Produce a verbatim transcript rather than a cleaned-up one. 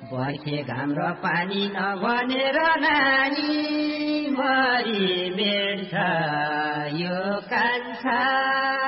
बर्खे घाम र पानी नभनेर नानी मरी मेट्छ यो कान्छा